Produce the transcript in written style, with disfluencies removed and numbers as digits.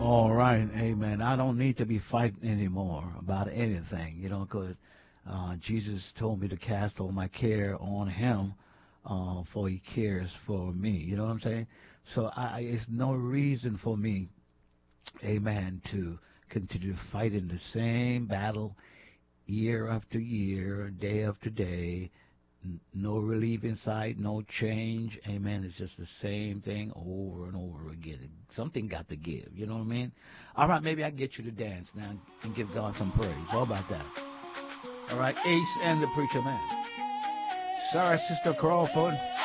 All right, amen. I don't need to be fighting anymore about anything, because Jesus told me to cast all my care on him, for he cares for me. You know what I'm saying? So it's no reason for me, amen, to continue to fight in the same battle year after year, day after day. No relief in sight, no change. Amen. It's just the same thing over and over again. Something got to give. You know what I mean? All right, maybe I can get you to dance now and give God some praise. How about that? All right, Ace and the Preacher Man. Sorry, Sister Crawford.